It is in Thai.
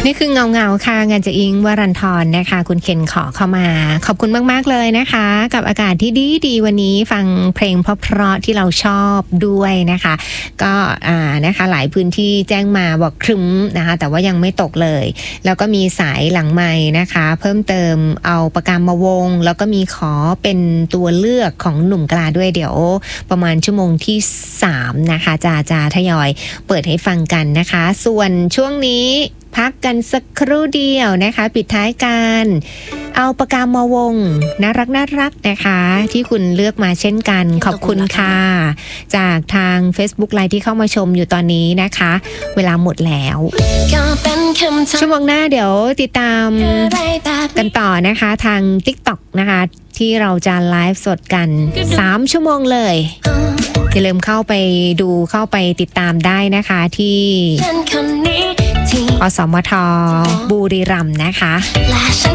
นี่คือเงาค่ะงานจะอิงวรันทรนะคะคุณเคนขอเข้ามาขอบคุณมากๆเลยนะคะกับอากาศที่ดีวันนี้ฟังเพลงเพราะๆที่เราชอบด้วยนะคะก็นะคะหลายพื้นที่แจ้งมาบอกครึ้มนะคะแต่ว่ายังไม่ตกเลยแล้วก็มีสายหลังไมค์นะคะเพิ่มเติมเอาปากกามาวงแล้วก็มีขอเป็นตัวเลือกของหนุ่มกลาด้วยเดี๋ยวประมาณชั่วโมงที่3นะคะจะทยอยเปิดให้ฟังกันนะคะส่วนช่วงนี้พักกันสักครู่เดียวนะคะปิดท้ายกันเอาปากกามาวงน่ารักนะคะที่คุณเลือกมาเช่นกันขอบคุณค่ะจากทาง Facebook Live ที่เข้ามาชมอยู่ตอนนี้นะคะเวลาหมดแล้วชั่วโมงหน้าเดี๋ยวติดตามกันต่อนะคะทาง TikTok นะคะที่เราจะไลฟ์สดกัน3ชั่วโมงเลยอย่าลืมเข้าไปดูเข้าไปติดตามได้นะคะที่อสมทบุรีรัมย์นะคะ